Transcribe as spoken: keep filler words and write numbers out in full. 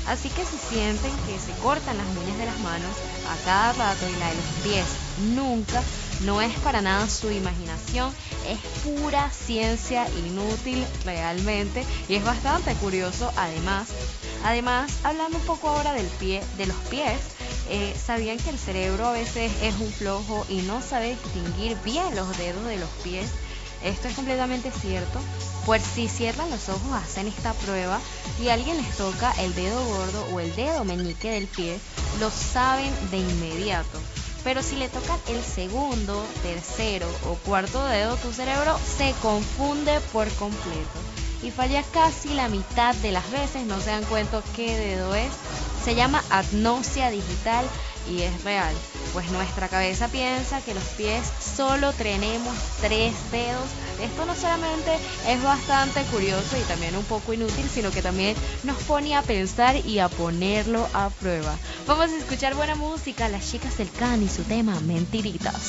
Así que si sienten que se cortan las uñas de las manos a cada rato y la de los pies nunca, no es para nada su imaginación, es pura ciencia inútil realmente y es bastante curioso además. Además, hablando un poco ahora del pie, de los pies, eh, ¿sabían que el cerebro a veces es un flojo y no sabe distinguir bien los dedos de los pies? Esto es completamente cierto, pues si cierran los ojos hacen esta prueba y alguien les toca el dedo gordo o el dedo meñique del pie, lo saben de inmediato. Pero si le tocan el segundo, tercero o cuarto dedo, tu cerebro se confunde por completo y falla casi la mitad de las veces, no se dan cuenta qué dedo es. Se llama agnosia digital y es real, pues nuestra cabeza piensa que los pies solo tenemos tres dedos. Esto no solamente es bastante curioso y también un poco inútil, sino que también nos pone a pensar y a ponerlo a prueba. Vamos a escuchar buena música, las chicas del Can y su tema Mentiritas.